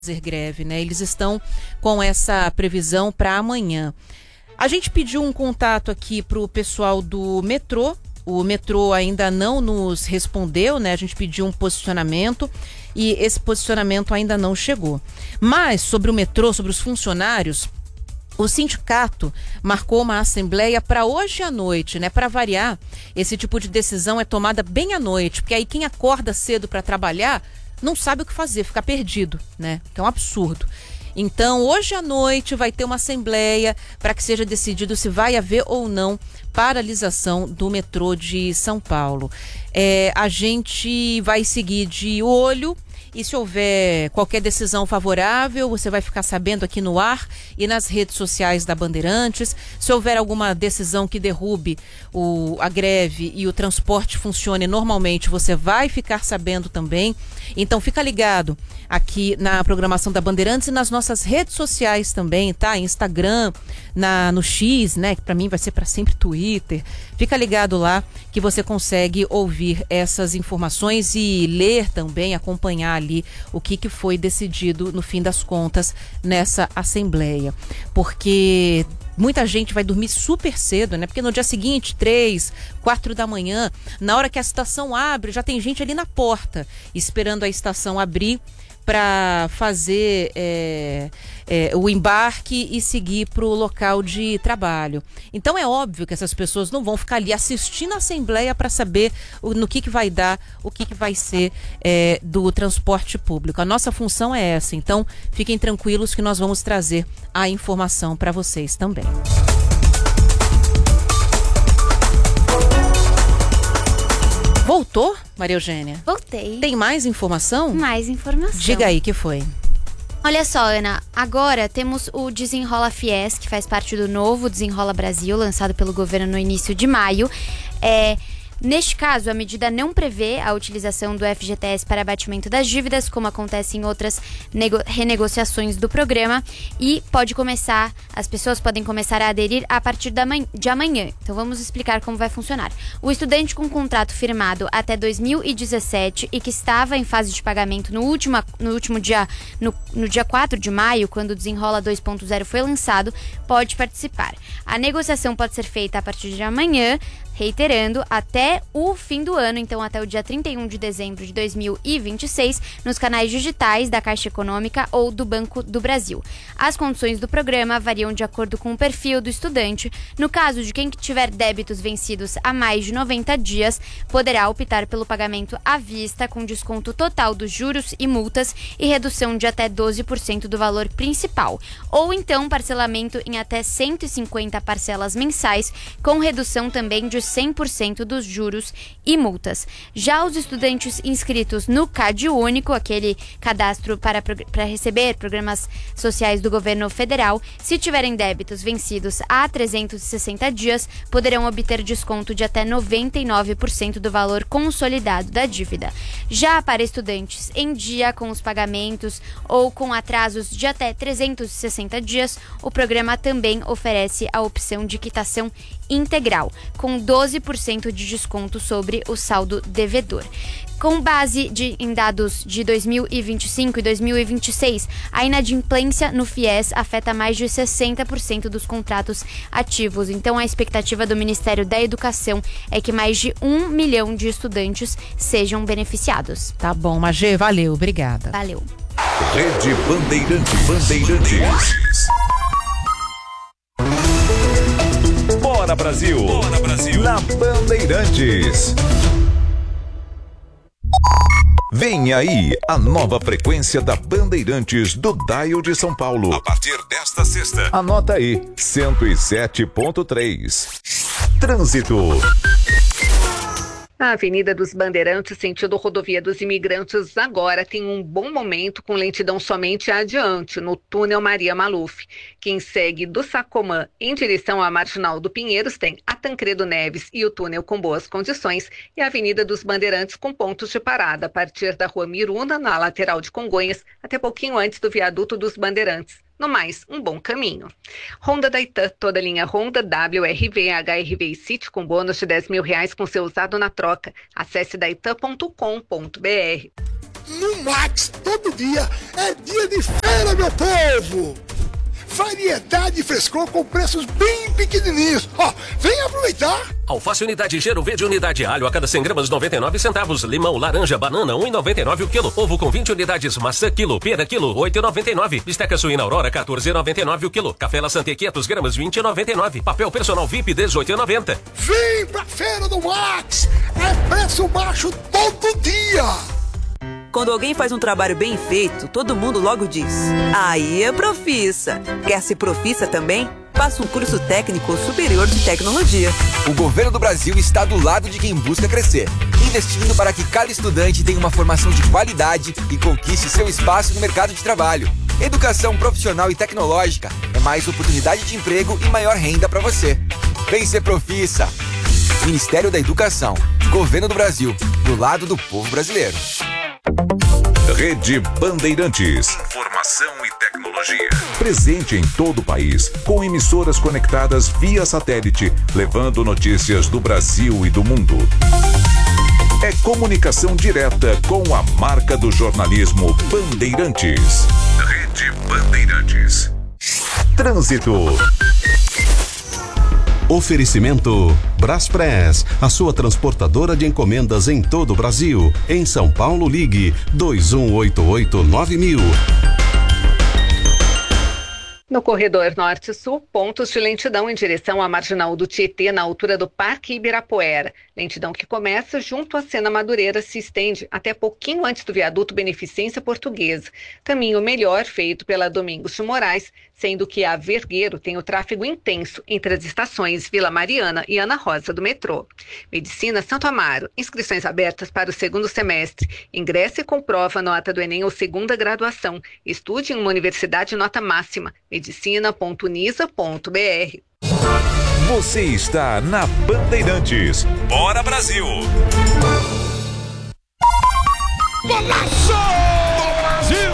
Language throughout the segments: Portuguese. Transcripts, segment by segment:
fazer greve, né? Eles estão com essa previsão para amanhã. A gente pediu um contato aqui para o pessoal do metrô. O metrô ainda não nos respondeu, né? A gente pediu um posicionamento e esse posicionamento ainda não chegou. Mas sobre o metrô, sobre os funcionários, o sindicato marcou uma assembleia para hoje à noite, né? Para variar, esse tipo de decisão é tomada bem à noite, porque aí quem acorda cedo para trabalhar não sabe o que fazer, fica perdido, né? Que é um absurdo. Então, hoje à noite vai ter uma assembleia para que seja decidido se vai haver ou não paralisação do metrô de São Paulo. A gente vai seguir de olho e se houver qualquer decisão favorável, você vai ficar sabendo aqui no ar e nas redes sociais da Bandeirantes. Se houver alguma decisão que derrube a greve e o transporte funcione normalmente, você vai ficar sabendo também. Então fica ligado aqui na programação da Bandeirantes e nas nossas redes sociais também, tá? Instagram, no X, né? Que para mim vai ser para sempre Twitter. Fica ligado lá que você consegue ouvir essas informações e ler também, acompanhar ali o que foi decidido no fim das contas nessa assembleia. Porque muita gente vai dormir super cedo, né? Porque no dia seguinte, 3, 4 da manhã, na hora que a estação abre, já tem gente ali na porta, esperando a estação abrir para fazer o embarque e seguir para o local de trabalho. Então é óbvio que essas pessoas não vão ficar ali assistindo a assembleia para saber no que vai dar, o que vai ser do transporte público. A nossa função é essa, então fiquem tranquilos que nós vamos trazer a informação para vocês também. Voltou, Maria Eugênia? Voltei. Tem mais informação? Mais informação. Diga aí, que foi? Olha só, Ana, agora temos o Desenrola Fies, que faz parte do novo Desenrola Brasil, lançado pelo governo no início de maio. Neste caso, a medida não prevê a utilização do FGTS para abatimento das dívidas, como acontece em outras renegociações do programa, e as pessoas podem começar a aderir a partir de amanhã. Então vamos explicar como vai funcionar. O estudante com contrato firmado até 2017 e que estava em fase de pagamento no dia 4 de maio, quando o Desenrola 2.0 foi lançado, pode participar. A negociação pode ser feita a partir de amanhã, reiterando, até o fim do ano, então até o dia 31 de dezembro de 2026, nos canais digitais da Caixa Econômica ou do Banco do Brasil. As condições do programa variam de acordo com o perfil do estudante. No caso de quem tiver débitos vencidos há mais de 90 dias, poderá optar pelo pagamento à vista, com desconto total dos juros e multas e redução de até 12% do valor principal. Ou então parcelamento em até 150 parcelas mensais, com redução também de 100% dos juros e multas. Já os estudantes inscritos no CAD Único, aquele cadastro para receber programas sociais do governo federal, se tiverem débitos vencidos há 360 dias, poderão obter desconto de até 99% do valor consolidado da dívida. Já para estudantes em dia com os pagamentos ou com atrasos de até 360 dias, o programa também oferece a opção de quitação integral, com 12% de desconto sobre o saldo devedor. Com base em dados de 2025 e 2026, a inadimplência no FIES afeta mais de 60% dos contratos ativos. Então, a expectativa do Ministério da Educação é que mais de 1 milhão de estudantes sejam beneficiados. Tá bom, Magê, valeu, obrigada. Valeu. Rede Bandeirantes. Bora Brasil! Bora Brasil! Na Bandeirantes. Vem aí a nova frequência da Bandeirantes do Dial de São Paulo. A partir desta sexta. Anota aí, 107.3. Trânsito. A Avenida dos Bandeirantes, sentido Rodovia dos Imigrantes, agora tem um bom momento com lentidão somente adiante, no túnel Maria Maluf. Quem segue do Sacomã em direção à Marginal do Pinheiros tem a Tancredo Neves e o túnel com boas condições e a Avenida dos Bandeirantes com pontos de parada a partir da Rua Miruna, na lateral de Congonhas, até pouquinho antes do viaduto dos Bandeirantes. No mais, um bom caminho. Honda da Itan, toda linha Honda, WRV, HRV e City com bônus de R$10.000 com seu usado na troca. Acesse daitan.com.br. No Max, todo dia é dia de feira, meu povo! Variedade e frescor com preços bem pequenininhos. Ó, vem aproveitar! Alface unidade Gero Verde unidade alho a cada 100 gramas 99 centavos. Limão, laranja, banana 1,99 o quilo. Ovo com 20 unidades. Maçã quilo. Pera quilo 8,99. Bisteca suína Aurora 14,99 o quilo. Café La Santé 500 gramas 20,99. Papel personal VIP 18,90. Vem pra feira do Max! É preço baixo todo dia! Quando alguém faz um trabalho bem feito, todo mundo logo diz: aí é Profissa. Quer ser Profissa também? Faça um curso técnico superior de tecnologia. O governo do Brasil está do lado de quem busca crescer, investindo para que cada estudante tenha uma formação de qualidade e conquiste seu espaço no mercado de trabalho. Educação profissional e tecnológica é mais oportunidade de emprego e maior renda para você. Vem ser Profissa. Ministério da Educação, Governo do Brasil, do lado do povo brasileiro. Rede Bandeirantes. Informação e tecnologia. Presente em todo o país, com emissoras conectadas via satélite, levando notícias do Brasil e do mundo. É comunicação direta com a marca do jornalismo Bandeirantes. Rede Bandeirantes. Trânsito. Oferecimento Braspress, a sua transportadora de encomendas em todo o Brasil. Em São Paulo, ligue 2188-9000. No corredor norte-sul, pontos de lentidão em direção à marginal do Tietê, na altura do Parque Ibirapuera. Lentidão que começa junto à Sena Madureira, se estende até pouquinho antes do viaduto Beneficência Portuguesa. Caminho melhor feito pela Domingos de Moraes, sendo que a Vergueiro tem o tráfego intenso entre as estações Vila Mariana e Ana Rosa do metrô. Medicina Santo Amaro, inscrições abertas para o segundo semestre. Ingresse e comprova nota do Enem ou segunda graduação. Estude em uma universidade nota máxima. medicina.unisa.br. Você está na Bandeirantes. Bora Brasil! Golaço! Brasil!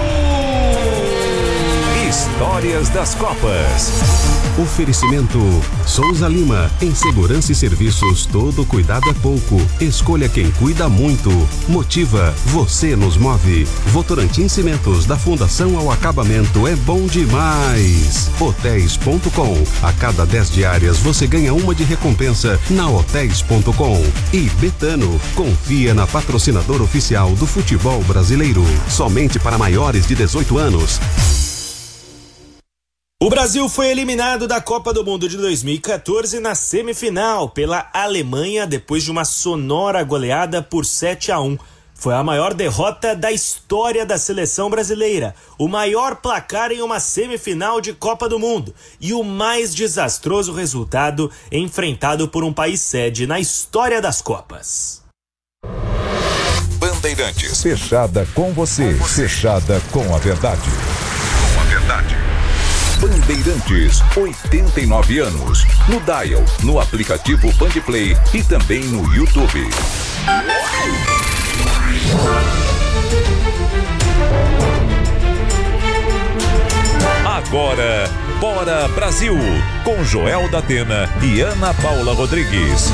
Histórias das Copas. Oferecimento Souza Lima, em segurança e serviços, todo cuidado é pouco. Escolha quem cuida muito. Motiva, você nos move. Votorantim Cimentos, da fundação ao acabamento, é bom demais. Hotéis.com, a cada 10 diárias você ganha uma de recompensa na Hotéis.com. E Betano, confia na patrocinadora oficial do futebol brasileiro. Somente para maiores de 18 anos. O Brasil foi eliminado da Copa do Mundo de 2014 na semifinal pela Alemanha depois de uma sonora goleada por 7-1. Foi a maior derrota da história da seleção brasileira, o maior placar em uma semifinal de Copa do Mundo e o mais desastroso resultado enfrentado por um país sede na história das Copas. Bandeirantes, fechada com você, fechada com a verdade. Com a verdade. Bandeirantes, 89 anos. No Dial, no aplicativo Bandplay e também no YouTube. Agora, Bora Brasil, com Joel da Atena e Ana Paula Rodrigues.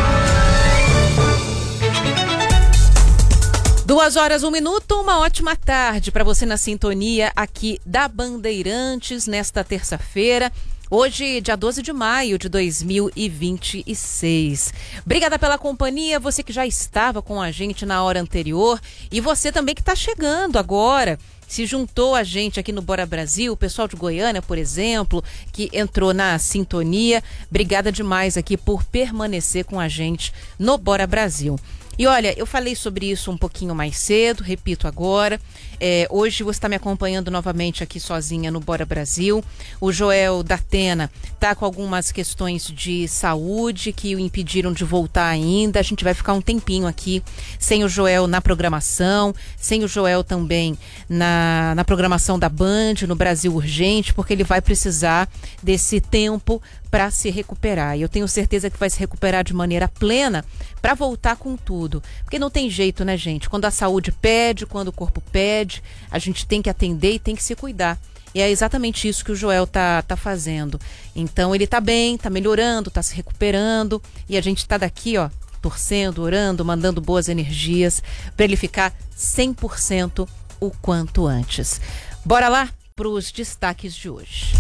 2h01, uma ótima tarde para você na sintonia aqui da Bandeirantes nesta terça-feira. Hoje, dia 12 de maio de 2026. Obrigada pela companhia, você que já estava com a gente na hora anterior e você também que está chegando agora. Se juntou a gente aqui no Bora Brasil, o pessoal de Goiânia, por exemplo, que entrou na sintonia. Obrigada demais aqui por permanecer com a gente no Bora Brasil. E olha, eu falei sobre isso um pouquinho mais cedo, repito agora. Hoje você está me acompanhando novamente aqui sozinha no Bora Brasil. O Joel da Atena está com algumas questões de saúde que o impediram de voltar ainda. A gente vai ficar um tempinho aqui sem o Joel na programação, sem o Joel também na programação da Band, no Brasil Urgente, porque ele vai precisar desse tempo para se recuperar. E eu tenho certeza que vai se recuperar de maneira plena para voltar com tudo. Porque não tem jeito, né, gente? Quando a saúde pede, quando o corpo pede, a gente tem que atender e tem que se cuidar. E é exatamente isso que o Joel tá fazendo. Então ele tá bem, tá melhorando, tá se recuperando. E a gente tá daqui, ó, torcendo, orando, mandando boas energias para ele ficar 100% o quanto antes. Bora lá para os destaques de hoje.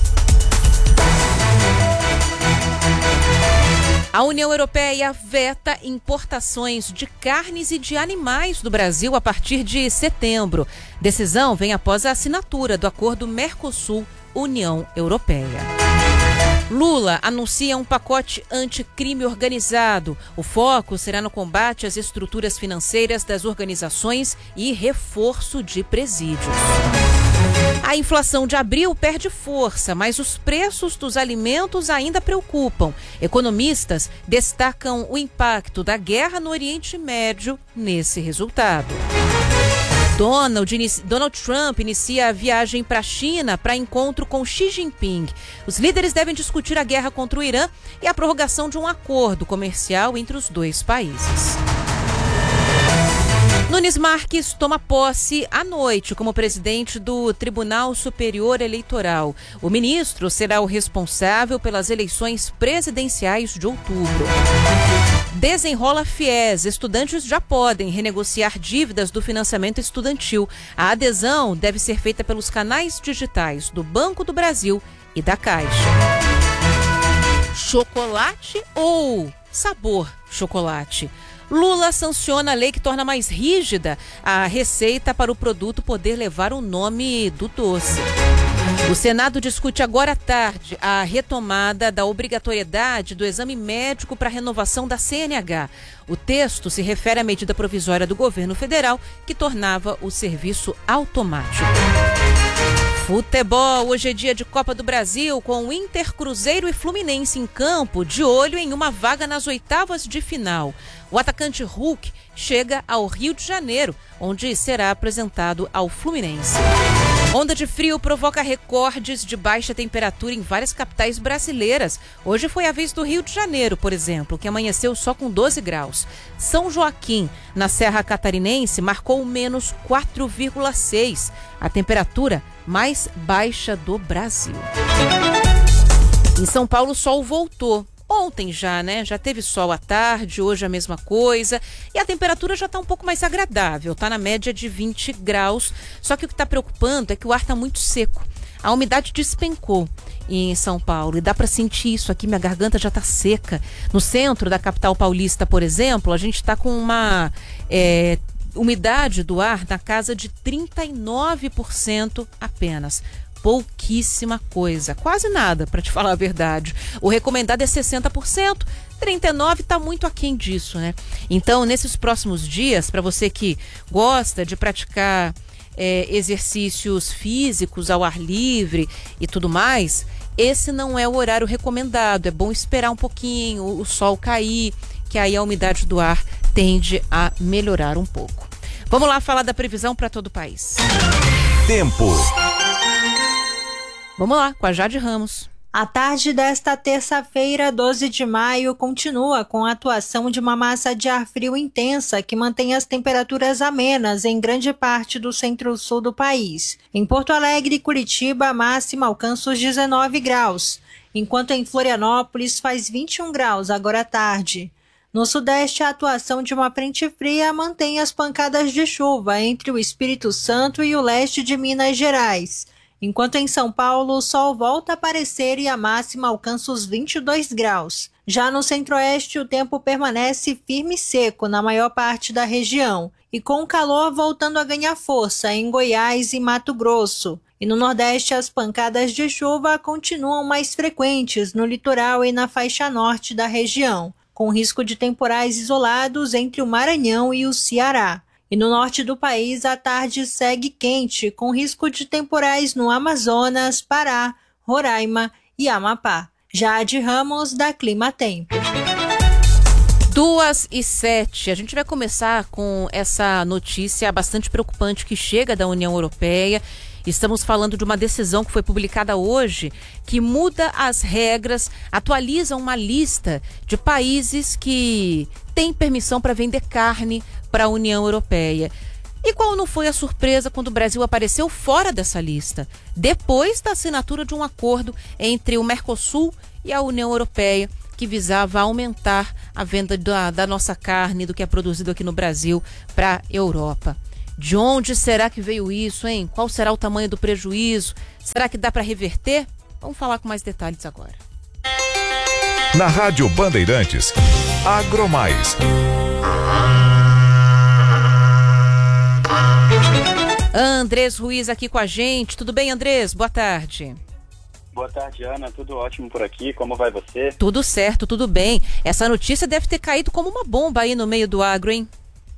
A União Europeia veta importações de carnes e de animais do Brasil a partir de setembro. Decisão vem após a assinatura do acordo Mercosul-União Europeia. Lula anuncia um pacote anticrime organizado. O foco será no combate às estruturas financeiras das organizações e reforço de presídios. A inflação de abril perde força, mas os preços dos alimentos ainda preocupam. Economistas destacam o impacto da guerra no Oriente Médio nesse resultado. Donald Trump inicia a viagem para a China para encontro com Xi Jinping. Os líderes devem discutir a guerra contra o Irã e a prorrogação de um acordo comercial entre os dois países. Nunes Marques toma posse à noite como presidente do Tribunal Superior Eleitoral. O ministro será o responsável pelas eleições presidenciais de outubro. Desenrola FIES. Estudantes já podem renegociar dívidas do financiamento estudantil. A adesão deve ser feita pelos canais digitais do Banco do Brasil e da Caixa. Chocolate ou sabor chocolate? Lula sanciona a lei que torna mais rígida a receita para o produto poder levar o nome do doce. O Senado discute agora à tarde a retomada da obrigatoriedade do exame médico para renovação da CNH. O texto se refere à medida provisória do governo federal que tornava o serviço automático. Futebol, hoje é dia de Copa do Brasil, com Inter, Cruzeiro e Fluminense em campo, de olho em uma vaga nas oitavas de final. O atacante Hulk chega ao Rio de Janeiro, onde será apresentado ao Fluminense. Onda de frio provoca recordes de baixa temperatura em várias capitais brasileiras. Hoje foi a vez do Rio de Janeiro, por exemplo, que amanheceu só com 12 graus. São Joaquim, na Serra Catarinense, marcou menos 4,6. A temperatura mais baixa do Brasil. Em São Paulo, o sol voltou. Ontem já, né? Já teve sol à tarde, hoje a mesma coisa. E a temperatura já está um pouco mais agradável, está na média de 20 graus. Só que o que está preocupando é que o ar está muito seco. A umidade despencou em São Paulo e dá para sentir isso aqui, minha garganta já está seca. No centro da capital paulista, por exemplo, a gente está com uma umidade do ar na casa de 39% apenas. Pouquíssima coisa, quase nada, para te falar a verdade. O recomendado é 60%, 39% está muito aquém disso, né? Então, nesses próximos dias, para você que gosta de praticar exercícios físicos ao ar livre e tudo mais, esse não é o horário recomendado. É bom esperar um pouquinho, o sol cair, que aí a umidade do ar tende a melhorar um pouco. Vamos lá falar da previsão para todo o país. Tempo. Vamos lá, com a Jade Ramos. A tarde desta terça-feira, 12 de maio, continua com a atuação de uma massa de ar frio intensa que mantém as temperaturas amenas em grande parte do centro-sul do país. Em Porto Alegre e Curitiba, a máxima alcança os 19 graus, enquanto em Florianópolis faz 21 graus agora à tarde. No sudeste, a atuação de uma frente fria mantém as pancadas de chuva entre o Espírito Santo e o leste de Minas Gerais. Enquanto em São Paulo, o sol volta a aparecer e a máxima alcança os 22 graus. Já no centro-oeste, o tempo permanece firme e seco na maior parte da região, e com o calor voltando a ganhar força em Goiás e Mato Grosso. E no nordeste, as pancadas de chuva continuam mais frequentes no litoral e na faixa norte da região, com risco de temporais isolados entre o Maranhão e o Ceará. E no norte do país, a tarde segue quente, com risco de temporais no Amazonas, Pará, Roraima e Amapá. Jade Ramos, da Clima Tempo. 2h07. A gente vai começar com essa notícia bastante preocupante que chega da União Europeia. Estamos falando de uma decisão que foi publicada hoje, que muda as regras, atualiza uma lista de países que têm permissão para vender carne para a União Europeia. E qual não foi a surpresa quando o Brasil apareceu fora dessa lista? Depois da assinatura de um acordo entre o Mercosul e a União Europeia que visava aumentar a venda da nossa carne, do que é produzido aqui no Brasil, para a Europa. De onde será que veio isso, hein? Qual será o tamanho do prejuízo? Será que dá para reverter? Vamos falar com mais detalhes agora. Na Rádio Bandeirantes, Agromais. Andrés Ruiz aqui com a gente. Tudo bem, Andrés? Boa tarde. Boa tarde, Ana. Tudo ótimo por aqui. Como vai você? Tudo certo, tudo bem. Essa notícia deve ter caído como uma bomba aí no meio do agro, hein?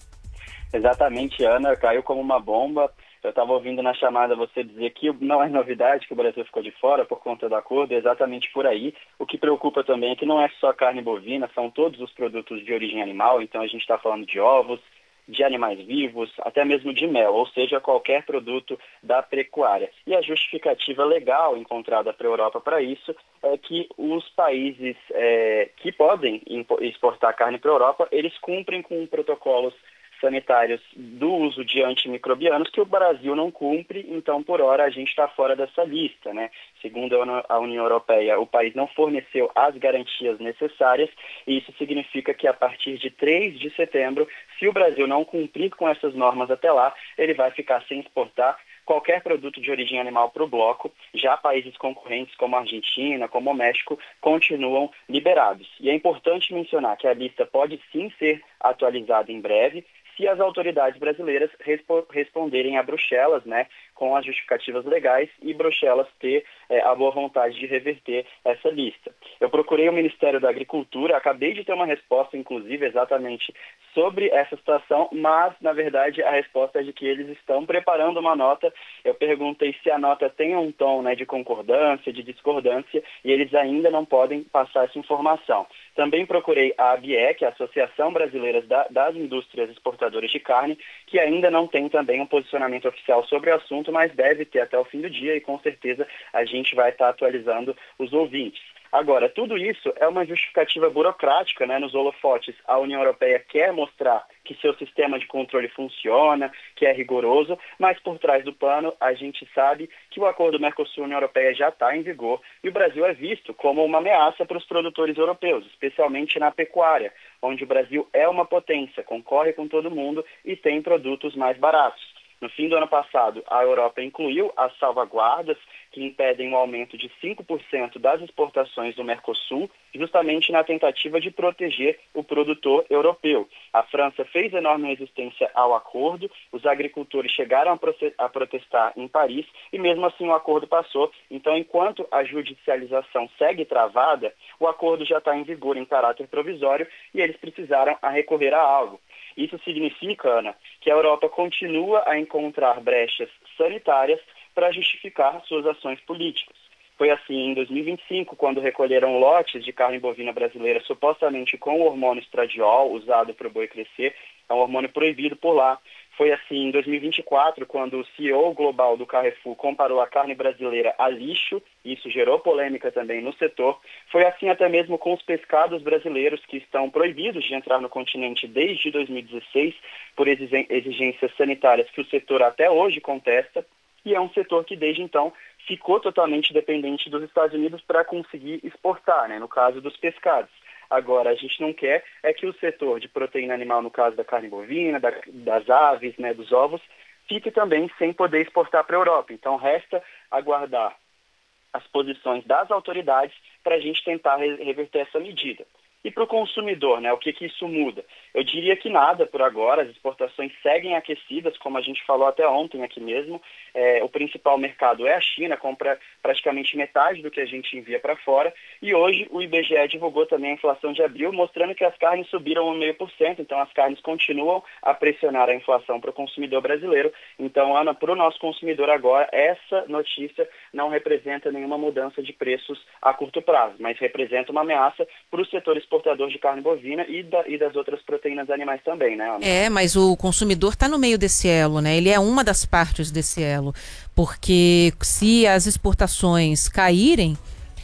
Exatamente, Ana. Caiu como uma bomba. Eu estava ouvindo na chamada você dizer que não é novidade que o Brasil ficou de fora por conta do acordo, é exatamente por aí. O que preocupa também é que não é só carne bovina, são todos os produtos de origem animal. Então a gente está falando de ovos, de animais vivos, até mesmo de mel, ou seja, qualquer produto da pecuária. E a justificativa legal encontrada para a Europa para isso é que os países que podem exportar carne para a Europa, eles cumprem com protocolos sanitários do uso de antimicrobianos que o Brasil não cumpre, então por hora a gente está fora dessa lista, né? Segundo a União Europeia, o país não forneceu as garantias necessárias e isso significa que a partir de 3 de setembro, se o Brasil não cumprir com essas normas até lá, ele vai ficar sem exportar qualquer produto de origem animal para o bloco. Já países concorrentes como a Argentina, como o México, continuam liberados. E é importante mencionar que a lista pode sim ser atualizada em breve, se as autoridades brasileiras responderem a Bruxelas, né, com as justificativas legais e Bruxelas ter a boa vontade de reverter essa lista. Eu procurei o Ministério da Agricultura, acabei de ter uma resposta, inclusive, exatamente sobre essa situação, mas, na verdade, a resposta é de que eles estão preparando uma nota. Eu perguntei se a nota tem um tom, né, de concordância, de discordância, e eles ainda não podem passar essa informação. Também procurei a ABIEC, a Associação Brasileira das Indústrias Exportadoras de Carne, que ainda não tem também um posicionamento oficial sobre o assunto, mas deve ter até o fim do dia e com certeza a gente vai estar atualizando os ouvintes. Agora, tudo isso é uma justificativa burocrática, né? Nos holofotes, a União Europeia quer mostrar que seu sistema de controle funciona, que é rigoroso, mas por trás do pano a gente sabe que o acordo Mercosul-União Europeia já está em vigor e o Brasil é visto como uma ameaça para os produtores europeus, especialmente na pecuária, onde o Brasil é uma potência, concorre com todo mundo e tem produtos mais baratos. No fim do ano passado, a Europa incluiu as salvaguardas que impedem um aumento de 5% das exportações do Mercosul, justamente na tentativa de proteger o produtor europeu. A França fez enorme resistência ao acordo, os agricultores chegaram a protestar em Paris e mesmo assim o acordo passou. Então, enquanto a judicialização segue travada, o acordo já está em vigor em caráter provisório e eles precisaram recorrer a algo. Isso significa, Ana, que a Europa continua a encontrar brechas sanitárias para justificar suas ações políticas. Foi assim em 2025, quando recolheram lotes de carne bovina brasileira supostamente com o hormônio estradiol, usado para o boi crescer, é um hormônio proibido por lá. Foi assim em 2024, quando o CEO global do Carrefour comparou a carne brasileira a lixo, e isso gerou polêmica também no setor. Foi assim até mesmo com os pescados brasileiros, que estão proibidos de entrar no continente desde 2016, por exigências sanitárias que o setor até hoje contesta, e é um setor que desde então ficou totalmente dependente dos Estados Unidos para conseguir exportar, né, no caso dos pescados. Agora, a gente não quer é que o setor de proteína animal, no caso da carne bovina, das aves, né, dos ovos, fique também sem poder exportar para a Europa. Então, resta aguardar as posições das autoridades para a gente tentar reverter essa medida. E para o consumidor, né, o que isso muda? Eu diria que nada por agora, as exportações seguem aquecidas, como a gente falou até ontem aqui mesmo. O principal mercado é a China, compra praticamente metade do que a gente envia para fora. E hoje o IBGE divulgou também a inflação de abril, mostrando que as carnes subiram 1,5%. Então as carnes continuam a pressionar a inflação para o consumidor brasileiro. Então, Ana, para o nosso consumidor agora, essa notícia não representa nenhuma mudança de preços a curto prazo, mas representa uma ameaça para o setor exportador de carne bovina e das outras proteínas animais também, né, Ana? Mas o consumidor está no meio desse elo, né? Ele é uma das partes desse elo, porque se as exportações caírem,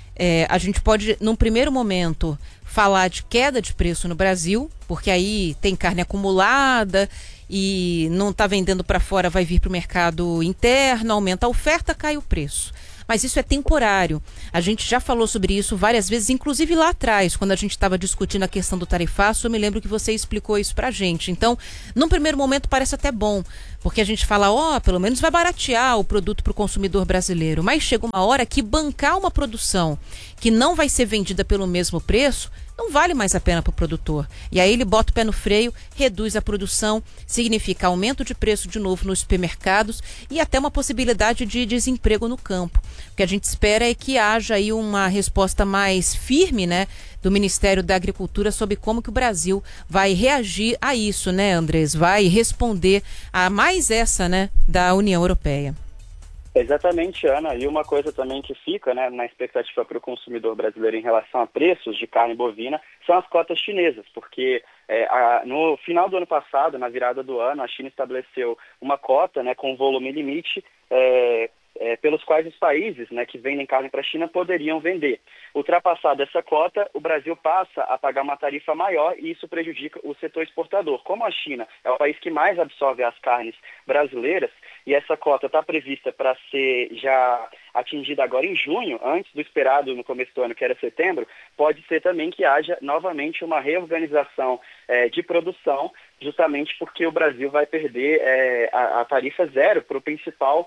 a gente pode, num primeiro momento, falar de queda de preço no Brasil, porque aí tem carne acumulada e não está vendendo para fora, vai vir para o mercado interno, aumenta a oferta, cai o preço. Mas isso é temporário. A gente já falou sobre isso várias vezes, inclusive lá atrás, quando a gente estava discutindo a questão do tarifaço, eu me lembro que você explicou isso pra gente. Então, num primeiro momento parece até bom, porque a gente fala, pelo menos vai baratear o produto para o consumidor brasileiro. Mas chega uma hora que bancar uma produção que não vai ser vendida pelo mesmo preço, não vale mais a pena para o produtor. E aí ele bota o pé no freio, reduz a produção, significa aumento de preço de novo nos supermercados e até uma possibilidade de desemprego no campo. O que a gente espera é que haja aí uma resposta mais firme, né, do Ministério da Agricultura sobre como que o Brasil vai reagir a isso, né, Andrés? Vai responder a mais essa, né, da União Europeia. Exatamente, Ana. E uma coisa também que fica, né, na expectativa para o consumidor brasileiro em relação a preços de carne bovina são as cotas chinesas, porque no final do ano passado, na virada do ano, a China estabeleceu uma cota, né, com volume limite pelos quais os países, né, que vendem carne para a China poderiam vender. Ultrapassada essa cota, o Brasil passa a pagar uma tarifa maior e isso prejudica o setor exportador. Como a China é o país que mais absorve as carnes brasileiras e essa cota está prevista para ser já atingida agora em junho, antes do esperado no começo do ano, que era setembro, pode ser também que haja novamente uma reorganização de produção, justamente porque o Brasil vai perder a tarifa zero para o principal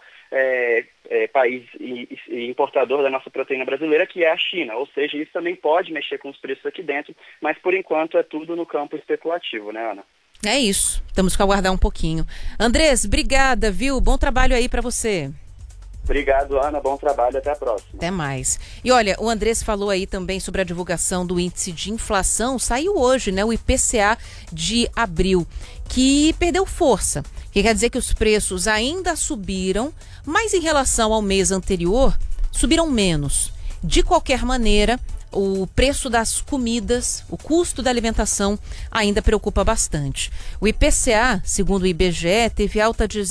país importador da nossa proteína brasileira, que é a China. Ou seja, isso também pode mexer com os preços aqui dentro, mas por enquanto é tudo no campo especulativo, né, Ana? É isso, temos que aguardar um pouquinho. Andrés, obrigada, viu? Bom trabalho aí para você. Obrigado, Ana. Bom trabalho. Até a próxima. Até mais. E olha, o Andrés falou aí também sobre a divulgação do índice de inflação. Saiu hoje, né? O IPCA de abril, que perdeu força. Que quer dizer que os preços ainda subiram, mas em relação ao mês anterior, subiram menos. De qualquer maneira, o preço das comidas, o custo da alimentação ainda preocupa bastante. O IPCA, segundo o IBGE, teve alta de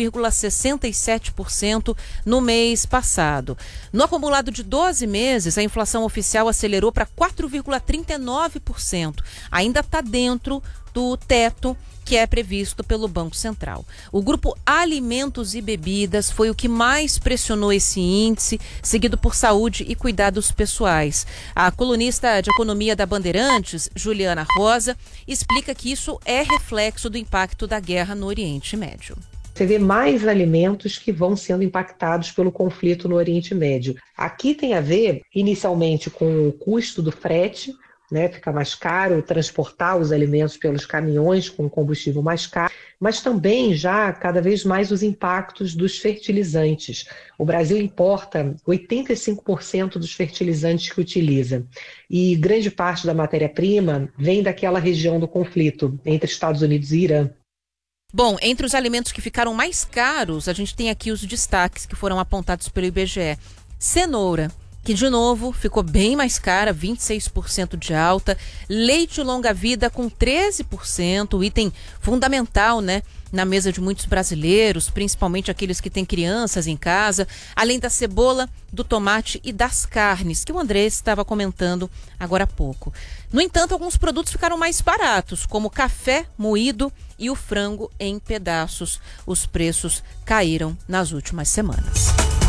0,67% no mês passado. No acumulado de 12 meses, a inflação oficial acelerou para 4,39%. Ainda está dentro do teto que é previsto pelo Banco Central. O grupo Alimentos e Bebidas foi o que mais pressionou esse índice, seguido por saúde e cuidados pessoais. A colunista de economia da Bandeirantes, Juliana Rosa, explica que isso é reflexo do impacto da guerra no Oriente Médio. Você vê mais alimentos que vão sendo impactados pelo conflito no Oriente Médio. Aqui tem a ver, inicialmente, com o custo do frete, né, fica mais caro transportar os alimentos pelos caminhões com combustível mais caro, mas também já cada vez mais os impactos dos fertilizantes. O Brasil importa 85% dos fertilizantes que utiliza e grande parte da matéria-prima vem daquela região do conflito entre Estados Unidos e Irã. Bom, entre os alimentos que ficaram mais caros, a gente tem aqui os destaques que foram apontados pelo IBGE. Cenoura, que de novo ficou bem mais cara, 26% de alta. Leite longa-vida com 13%, item fundamental, né, na mesa de muitos brasileiros, principalmente aqueles que têm crianças em casa, além da cebola, do tomate e das carnes, que o André estava comentando agora há pouco. No entanto, alguns produtos ficaram mais baratos, como o café moído e o frango em pedaços. Os preços caíram nas últimas semanas.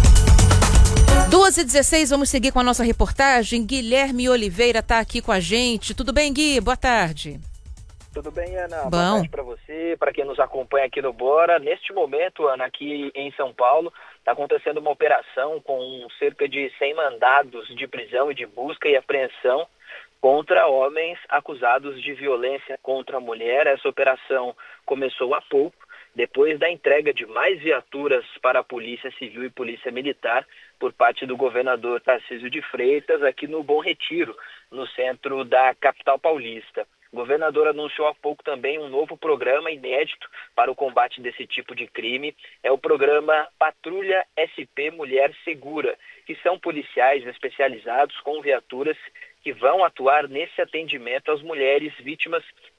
2h16, vamos seguir com a nossa reportagem. Guilherme Oliveira está aqui com a gente. Tudo bem, Gui? Boa tarde. Tudo bem, Ana? Bom. Boa tarde para você, para quem nos acompanha aqui no Bora. Neste momento, Ana, aqui em São Paulo, está acontecendo uma operação com cerca de 100 mandados de prisão e de busca e apreensão contra homens acusados de violência contra a mulher. Essa operação começou há pouco, depois da entrega de mais viaturas para a Polícia Civil e Polícia Militar por parte do governador Tarcísio de Freitas, aqui no Bom Retiro, no centro da capital paulista. O governador anunciou há pouco também um novo programa inédito para o combate desse tipo de crime. É o programa Patrulha SP Mulher Segura, que são policiais especializados com viaturas que vão atuar nesse atendimento às mulheres vítimas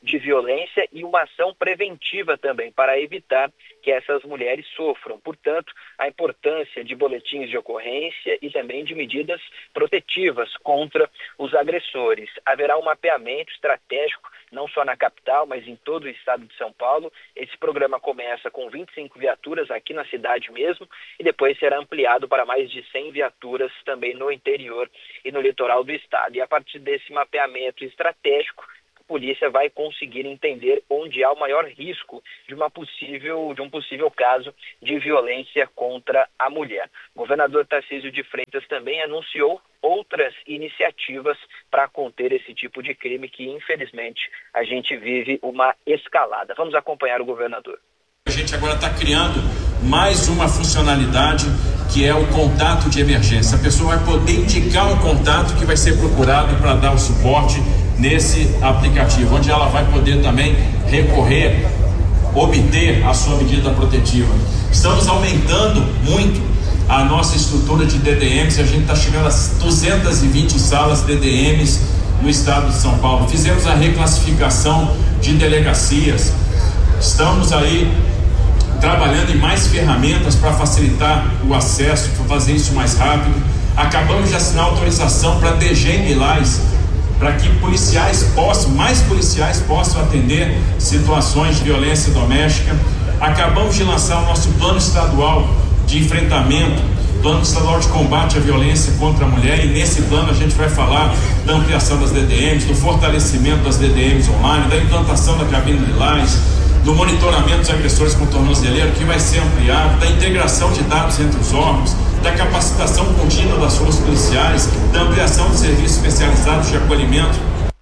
de violência e uma ação preventiva também para evitar que essas mulheres sofram. Portanto, a importância de boletins de ocorrência e também de medidas protetivas contra os agressores. Haverá um mapeamento estratégico, não só na capital, mas em todo o estado de São Paulo. Esse programa começa com 25 viaturas aqui na cidade mesmo e depois será ampliado para mais de 100 viaturas também no interior e no litoral do estado. E a partir desse mapeamento estratégico, a polícia vai conseguir entender onde há o maior risco de um possível caso de violência contra a mulher. O governador Tarcísio de Freitas também anunciou outras iniciativas para conter esse tipo de crime que, infelizmente, a gente vive uma escalada. Vamos acompanhar o governador. A gente agora está criando mais uma funcionalidade que é o contato de emergência. A pessoa vai poder indicar um contato que vai ser procurado para dar o suporte nesse aplicativo, onde ela vai poder também recorrer, obter a sua medida protetiva. Estamos aumentando muito a nossa estrutura de DDMs, a gente está chegando a 220 salas DDMs no estado de São Paulo. Fizemos a reclassificação de delegacias, estamos aí trabalhando em mais ferramentas para facilitar o acesso, para fazer isso mais rápido. Acabamos de assinar autorização para DG em Milais, para que mais policiais possam atender situações de violência doméstica. Acabamos de lançar o nosso plano estadual de enfrentamento, plano estadual de combate à violência contra a mulher, e nesse plano a gente vai falar da ampliação das DDMs, do fortalecimento das DDMs online, da implantação da cabine de Milais, do monitoramento dos agressores com tornozeleiro, que vai ser ampliado, da integração de dados entre os órgãos, da capacitação contínua das forças policiais, da ampliação de serviços especializados de acolhimento.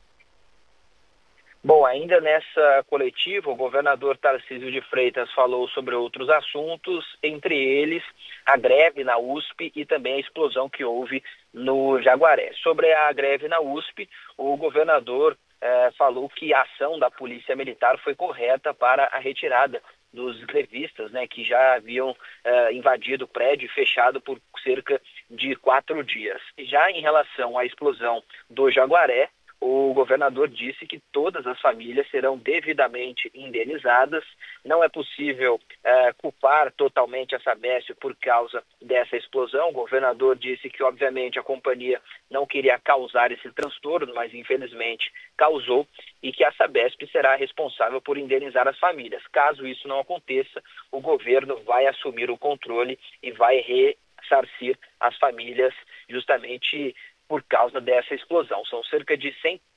Bom, ainda nessa coletiva, o governador Tarcísio de Freitas falou sobre outros assuntos, entre eles a greve na USP e também a explosão que houve no Jaguaré. Sobre a greve na USP, o governador falou que a ação da Polícia Militar foi correta para a retirada dos grevistas, que já haviam invadido o prédio e fechado por cerca de 4 dias. Já em relação à explosão do Jaguaré, o governador disse que todas as famílias serão devidamente indenizadas. Não é possível culpar totalmente a Sabesp por causa dessa explosão. O governador disse que, obviamente, a companhia não queria causar esse transtorno, mas infelizmente causou, e que a Sabesp será responsável por indenizar as famílias. Caso isso não aconteça, o governo vai assumir o controle e vai ressarcir as famílias justamente por causa dessa explosão. São cerca de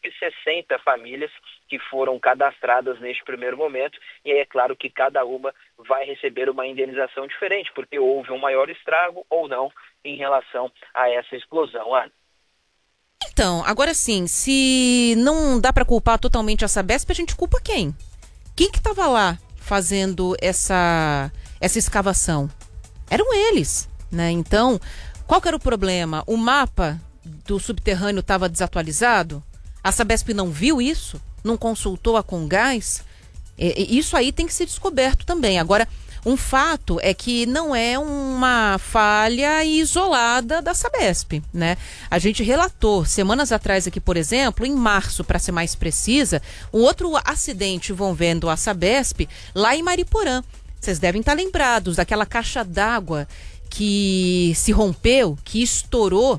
160 famílias que foram cadastradas neste primeiro momento, e é claro que cada uma vai receber uma indenização diferente, porque houve um maior estrago ou não em relação a essa explosão, Ana. Então, agora sim, se não dá para culpar totalmente a Sabesp, a gente culpa quem? Quem que estava lá fazendo essa escavação? Eram eles, né? Então, qual que era o problema? O mapa do subterrâneo estava desatualizado? A Sabesp não viu isso? Não consultou a Comgás? Isso aí tem que ser descoberto também. Agora, um fato é que não é uma falha isolada da Sabesp, né? A gente relatou semanas atrás aqui, por exemplo, em março, para ser mais precisa, um outro acidente envolvendo a Sabesp lá em Mariporã. Vocês devem estar lembrados daquela caixa d'água que se rompeu, que estourou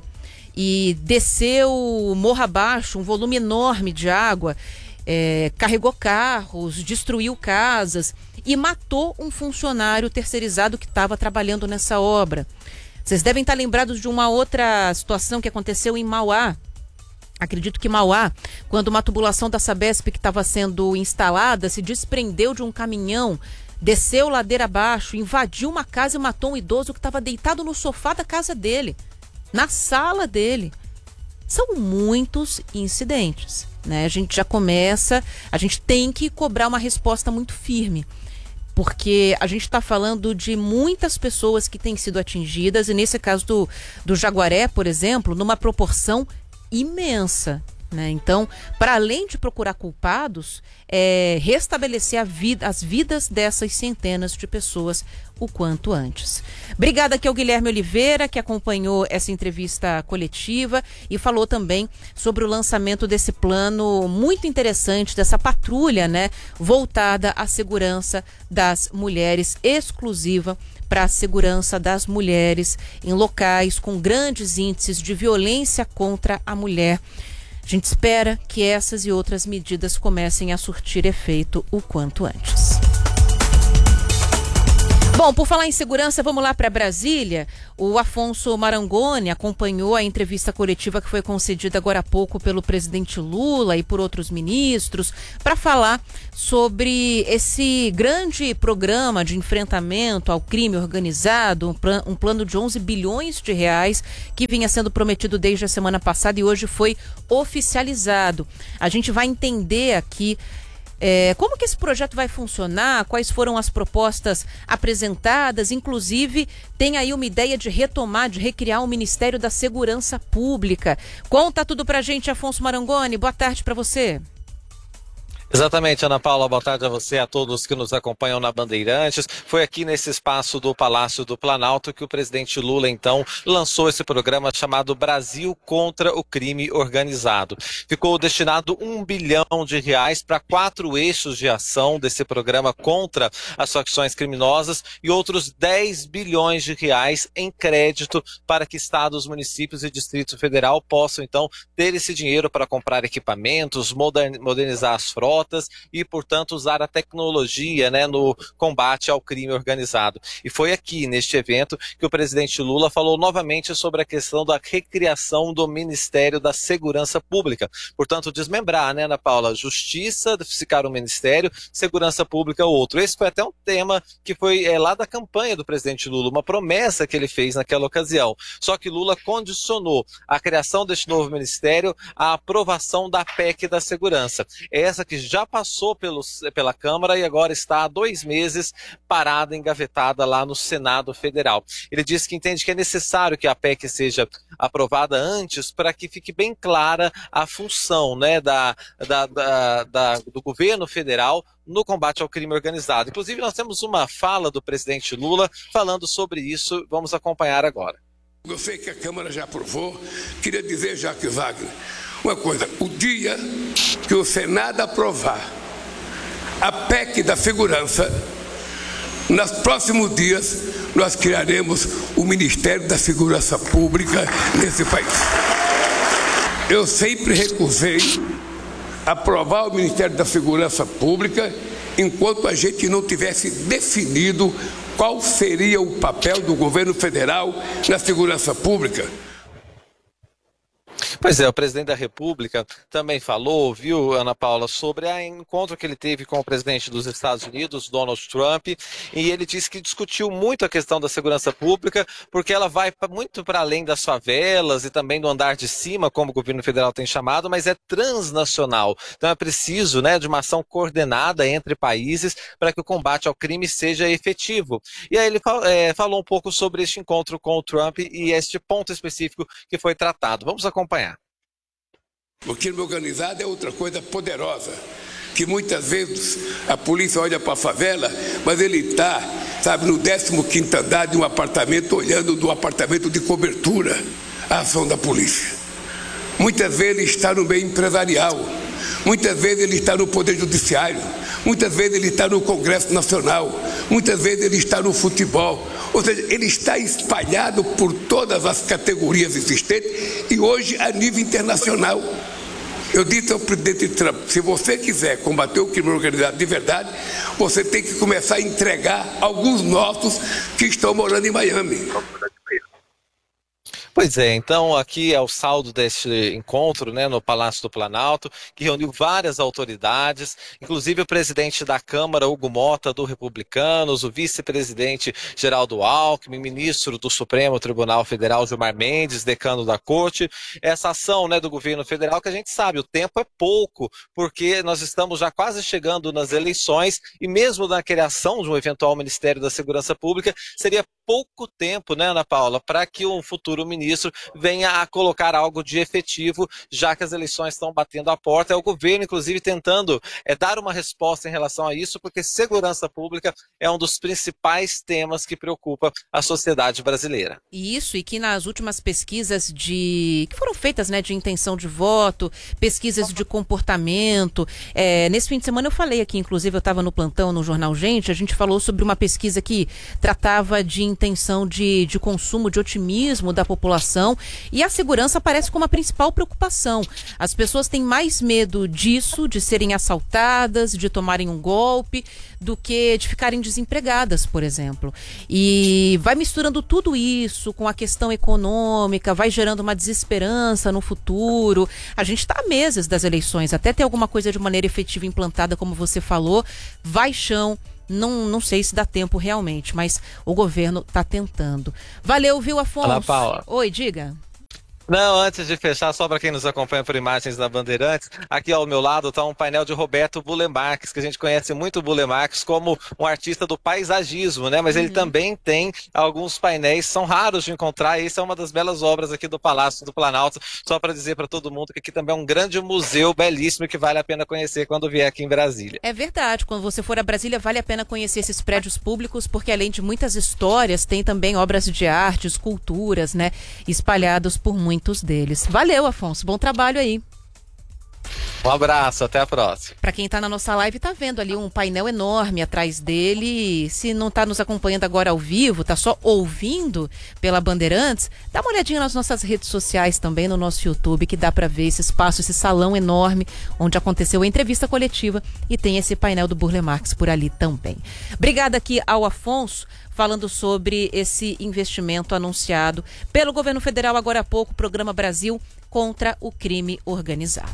e desceu morro abaixo, um volume enorme de água, carregou carros, destruiu casas e matou um funcionário terceirizado que estava trabalhando nessa obra. Vocês devem estar lembrados de uma outra situação que aconteceu em Mauá. Acredito que Mauá, quando uma tubulação da Sabesp que estava sendo instalada se desprendeu de um caminhão, desceu ladeira abaixo, invadiu uma casa e matou um idoso que estava deitado no sofá da casa dele, na sala dele. São muitos incidentes, né? A gente já começa, a gente tem que cobrar uma resposta muito firme, porque a gente está falando de muitas pessoas que têm sido atingidas, e nesse caso do Jaguaré, por exemplo, numa proporção imensa, né? Então, para além de procurar culpados, restabelecer as vidas dessas centenas de pessoas o quanto antes. Obrigada aqui ao Guilherme Oliveira, que acompanhou essa entrevista coletiva e falou também sobre o lançamento desse plano muito interessante, dessa patrulha, né, voltada à segurança das mulheres, exclusiva para a segurança das mulheres em locais com grandes índices de violência contra a mulher. A gente espera que essas e outras medidas comecem a surtir efeito o quanto antes. Bom, por falar em segurança, vamos lá para Brasília. O Afonso Marangoni acompanhou a entrevista coletiva que foi concedida agora há pouco pelo presidente Lula e por outros ministros para falar sobre esse grande programa de enfrentamento ao crime organizado, um plano de 11 bilhões de reais que vinha sendo prometido desde a semana passada e hoje foi oficializado. A gente vai entender aqui como que esse projeto vai funcionar, quais foram as propostas apresentadas, inclusive tem aí uma ideia de retomar, de recriar o Ministério da Segurança Pública. Conta tudo pra gente, Afonso Marangoni, boa tarde para você. Exatamente, Ana Paula, boa tarde a você e a todos que nos acompanham na Bandeirantes. Foi aqui nesse espaço do Palácio do Planalto que o presidente Lula, então, lançou esse programa chamado Brasil contra o Crime Organizado. Ficou destinado R$1 bilhão para 4 eixos de ação desse programa contra as facções criminosas e outros R$10 bilhões em crédito para que estados, municípios e Distrito Federal possam, então, ter esse dinheiro para comprar equipamentos, modernizar as frotas e, portanto, usar a tecnologia, né, no combate ao crime organizado. E foi aqui, neste evento, que o presidente Lula falou novamente sobre a questão da recriação do Ministério da Segurança Pública. Portanto, desmembrar, né, Ana Paula? Justiça, ficar um ministério, segurança pública outro. Esse foi até um tema que foi lá da campanha do presidente Lula, uma promessa que ele fez naquela ocasião. Só que Lula condicionou a criação deste novo ministério à aprovação da PEC da segurança. Essa que já passou pela Câmara e agora está há 2 meses parada, engavetada lá no Senado Federal. Ele disse que entende que é necessário que a PEC seja aprovada antes para que fique bem clara a função, né, do governo federal no combate ao crime organizado. Inclusive, nós temos uma fala do presidente Lula falando sobre isso. Vamos acompanhar agora. Eu sei que a Câmara já aprovou. Queria dizer, Jacques Wagner, uma coisa: o dia que o Senado aprovar a PEC da segurança, nos próximos dias nós criaremos o Ministério da Segurança Pública nesse país. Eu sempre recusei aprovar o Ministério da Segurança Pública enquanto a gente não tivesse definido qual seria o papel do governo federal na segurança pública. Pois é, o presidente da República também falou, viu, Ana Paula, sobre o encontro que ele teve com o presidente dos Estados Unidos, Donald Trump, e ele disse que discutiu muito a questão da segurança pública, porque ela vai muito para além das favelas e também do andar de cima, como o governo federal tem chamado, mas é transnacional. Então é preciso, né, de uma ação coordenada entre países para que o combate ao crime seja efetivo. E aí ele falou um pouco sobre este encontro com o Trump e este ponto específico que foi tratado. Vamos acompanhar. O crime organizado é outra coisa poderosa, que muitas vezes a polícia olha para a favela, mas ele está, sabe, no 15º andar de um apartamento, olhando do apartamento de cobertura a ação da polícia. Muitas vezes ele está no meio empresarial, muitas vezes ele está no Poder Judiciário, muitas vezes ele está no Congresso Nacional, muitas vezes ele está no futebol. Ou seja, ele está espalhado por todas as categorias existentes e hoje a nível internacional. Eu disse ao presidente Trump: se você quiser combater o crime organizado de verdade, você tem que começar a entregar alguns nossos que estão morando em Miami. Pois é, então aqui é o saldo deste encontro, né, no Palácio do Planalto, que reuniu várias autoridades, inclusive o presidente da Câmara, Hugo Mota, do Republicanos, o vice-presidente Geraldo Alckmin, ministro do Supremo Tribunal Federal, Gilmar Mendes, decano da Corte. Essa ação, né, do governo federal, que a gente sabe, o tempo é pouco, porque nós estamos já quase chegando nas eleições e mesmo na criação de um eventual Ministério da Segurança Pública, seria pouco tempo, né, Ana Paula, para que um futuro ministro venha a colocar algo de efetivo, já que as eleições estão batendo a porta. É o governo, inclusive, tentando dar uma resposta em relação a isso, porque segurança pública é um dos principais temas que preocupa a sociedade brasileira. Isso, e que nas últimas pesquisas que foram feitas, né, de intenção de voto, pesquisas de comportamento, nesse fim de semana eu falei aqui, inclusive eu estava no plantão no Jornal Gente, a gente falou sobre uma pesquisa que tratava de intenção de consumo, de otimismo da população, e a segurança aparece como a principal preocupação. As pessoas têm mais medo disso, de serem assaltadas, de tomarem um golpe, do que de ficarem desempregadas, por exemplo. E vai misturando tudo isso com a questão econômica, vai gerando uma desesperança no futuro. A gente está há meses das eleições, até ter alguma coisa de maneira efetiva implantada, como você falou, vai chão. Não sei se dá tempo realmente, mas o governo está tentando. Valeu, viu, Afonso? Ana Paula. Oi, diga. Não, antes de fechar, só para quem nos acompanha por imagens da Bandeirantes, aqui ao meu lado está um painel de Roberto Burle Marx, que a gente conhece muito o Burle Marx como um artista do paisagismo, né? Mas ele também tem alguns painéis, são raros de encontrar, e essa é uma das belas obras aqui do Palácio do Planalto, só para dizer para todo mundo que aqui também é um grande museu belíssimo que vale a pena conhecer quando vier aqui em Brasília. É verdade, quando você for a Brasília vale a pena conhecer esses prédios públicos, porque além de muitas histórias, tem também obras de arte, esculturas, né? Espalhados por muitos deles. Valeu, Afonso. Bom trabalho aí. Um abraço, até a próxima. Para quem está na nossa live, tá vendo ali um painel enorme atrás dele. Se não está nos acompanhando agora ao vivo, tá só ouvindo pela Bandeirantes, dá uma olhadinha nas nossas redes sociais também, no nosso YouTube, que dá para ver esse espaço, esse salão enorme onde aconteceu a entrevista coletiva, e tem esse painel do Burle Marx por ali também. Obrigada aqui ao Afonso, falando sobre esse investimento anunciado pelo governo federal agora há pouco, o Programa Brasil contra o Crime Organizado.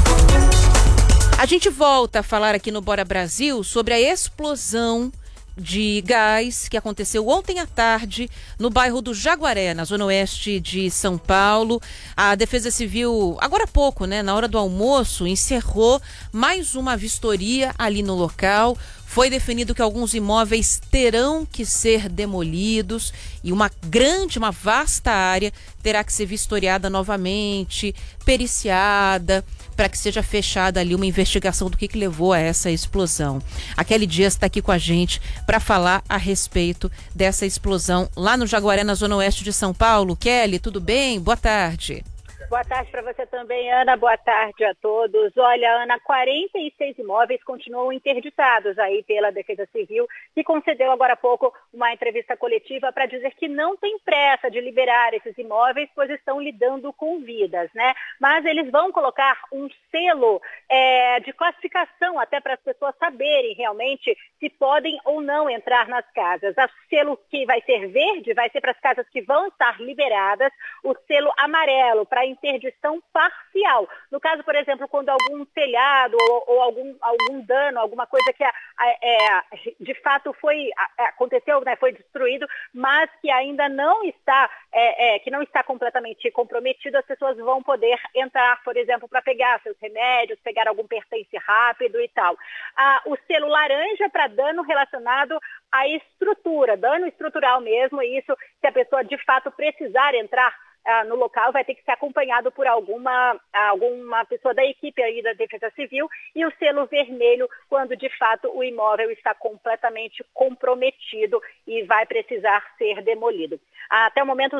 A gente volta a falar aqui no Bora Brasil sobre a explosão de gás que aconteceu ontem à tarde no bairro do Jaguaré, na zona oeste de São Paulo. A Defesa Civil, agora há pouco, né, na hora do almoço, encerrou mais uma vistoria ali no local. Foi definido que alguns imóveis terão que ser demolidos e uma vasta área terá que ser vistoriada novamente, periciada, para que seja fechada ali uma investigação do que levou a essa explosão. A Kelly Dias está aqui com a gente para falar a respeito dessa explosão lá no Jaguaré, na zona oeste de São Paulo. Kelly, tudo bem? Boa tarde. Boa tarde para você também, Ana. Boa tarde a todos. Olha, Ana, 46 imóveis continuam interditados aí pela Defesa Civil, que concedeu agora há pouco uma entrevista coletiva para dizer que não tem pressa de liberar esses imóveis, pois estão lidando com vidas, né? Mas eles vão colocar um selo de classificação até para as pessoas saberem realmente se podem ou não entrar nas casas. O selo que vai ser verde vai ser para as casas que vão estar liberadas, o selo amarelo para interdição parcial. No caso, por exemplo, quando algum telhado ou algum dano, alguma coisa que de fato aconteceu, né, foi destruído, mas que ainda não está, que não está completamente comprometido, as pessoas vão poder entrar, por exemplo, para pegar seus remédios, pegar algum pertence rápido e tal. O selo laranja para dano relacionado à estrutura, dano estrutural mesmo, e isso, se a pessoa de fato precisar entrar no local, vai ter que ser acompanhado por alguma pessoa da equipe aí da Defesa Civil, e o selo vermelho quando de fato o imóvel está completamente comprometido e vai precisar ser demolido. Até o momento,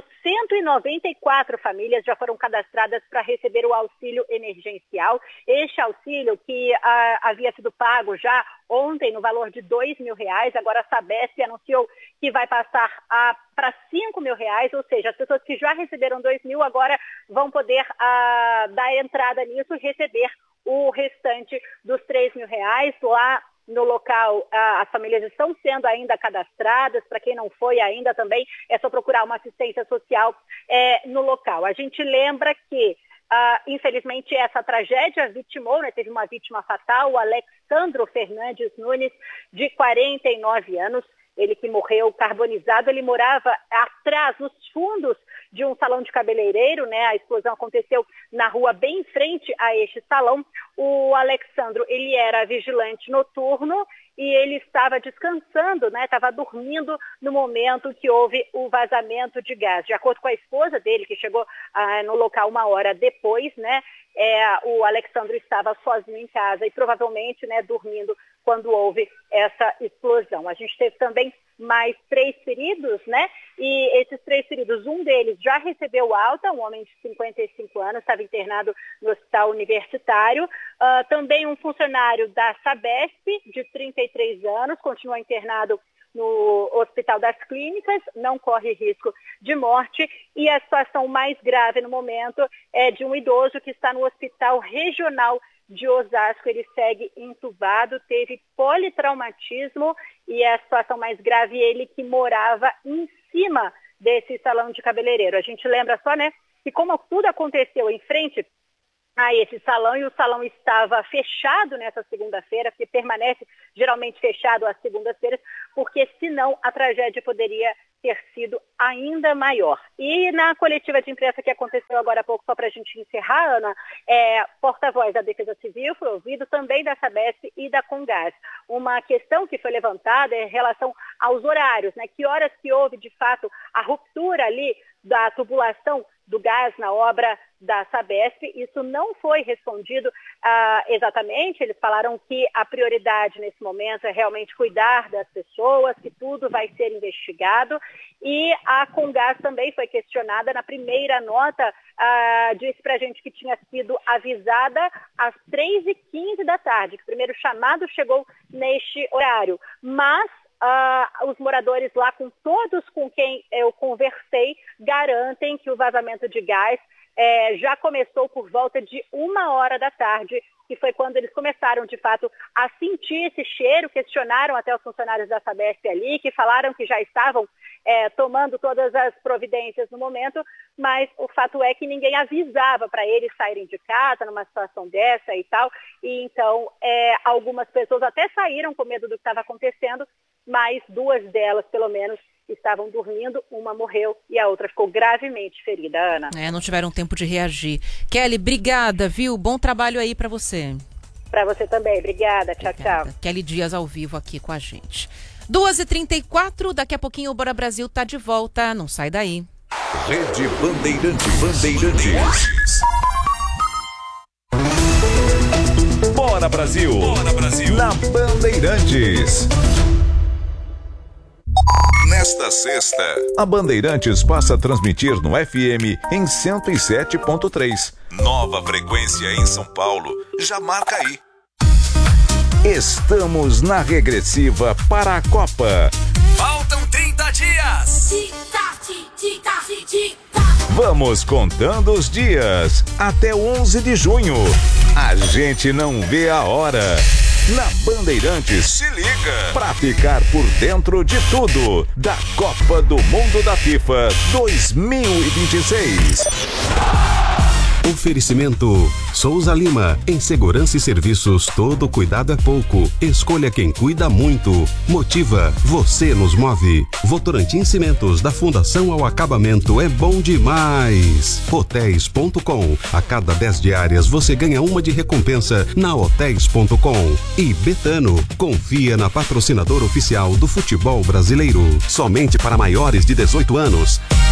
194 famílias já foram cadastradas para receber o auxílio emergencial. Este auxílio que havia sido pago já ontem no valor de R$2.000, agora a Sabesp anunciou que vai passar para R$5.000, ou seja, as pessoas que já receberam R$2.000 agora vão poder dar entrada nisso e receber o restante dos R$3.000 lá. No local, as famílias estão sendo ainda cadastradas. Para quem não foi ainda também, é só procurar uma assistência social no local. A gente lembra que, infelizmente, essa tragédia vitimou, né, teve uma vítima fatal, o Alexandro Fernandes Nunes, de 49 anos. Ele que morreu carbonizado, ele morava atrás, nos fundos de um salão de cabeleireiro, né? A explosão aconteceu na rua bem em frente a este salão. O Alexandro, ele era vigilante noturno e ele estava descansando, né? Estava dormindo no momento que houve o vazamento de gás. De acordo com a esposa dele, que chegou no local 1 hora depois, né? O Alexandro estava sozinho em casa e provavelmente, né, dormindo quando houve essa explosão. A gente teve também mais 3 feridos, né? E esses 3 feridos, um deles já recebeu alta, um homem de 55 anos, estava internado no hospital universitário. Também um funcionário da Sabesp, de 33 anos, continua internado no Hospital das Clínicas, não corre risco de morte. E a situação mais grave no momento é de um idoso que está no Hospital Regional de Osasco. Ele segue entubado, teve politraumatismo e a situação mais grave, ele que morava em cima desse salão de cabeleireiro. A gente lembra só, né, que como tudo aconteceu em frente a esse salão, e o salão estava fechado nessa segunda-feira, porque permanece geralmente fechado às segundas-feiras, porque senão a tragédia poderia ter sido ainda maior. E na coletiva de imprensa que aconteceu agora há pouco, só para a gente encerrar, Ana, porta-voz da Defesa Civil foi ouvido, também da Sabesp e da Comgás. Uma questão que foi levantada é em relação aos horários, né? Que horas que houve, de fato, a ruptura ali da tubulação do gás na obra da Sabesp. Isso não foi respondido exatamente. Eles falaram que a prioridade nesse momento é realmente cuidar das pessoas, que tudo vai ser investigado. E a Comgás também foi questionada. Na primeira nota, disse para a gente que tinha sido avisada às 3h15 da tarde, que o primeiro chamado chegou neste horário. Mas os moradores lá, com todos com quem eu conversei, garantem que o vazamento de gás já começou por volta de 1 hora da tarde, que foi quando eles começaram, de fato, a sentir esse cheiro. Questionaram até os funcionários da Sabesp ali, que falaram que já estavam tomando todas as providências no momento, mas o fato é que ninguém avisava para eles saírem de casa numa situação dessa e tal. E então, algumas pessoas até saíram com medo do que estava acontecendo, mas 2 delas, pelo menos, estavam dormindo, uma morreu e a outra ficou gravemente ferida, Ana. Não tiveram tempo de reagir. Kelly, obrigada, viu? Bom trabalho aí para você. Para você também, obrigada. Tchau, tchau. Kelly Dias ao vivo aqui com a gente. 2h34, daqui a pouquinho o Bora Brasil tá de volta, não sai daí. Rede Bandeirantes. Bora Brasil! Bora Brasil! Na Bandeirantes. Nesta sexta, a Bandeirantes passa a transmitir no FM em 107.3. Nova frequência em São Paulo. Já marca aí. Estamos na regressiva para a Copa. Faltam 30 dias. Vamos contando os dias até 11 de junho. A gente não vê a hora. Na Bandeirantes, se liga pra ficar por dentro de tudo da Copa do Mundo da FIFA 2026. Oferecimento Souza Lima. Em segurança e serviços, todo cuidado é pouco. Escolha quem cuida muito. Motiva, você nos move. Votorantim Cimentos, da fundação ao acabamento, é bom demais. Hotéis.com. A cada 10 diárias você ganha uma de recompensa na Hotéis.com. E Betano, confia na patrocinadora oficial do futebol brasileiro. Somente para maiores de 18 anos.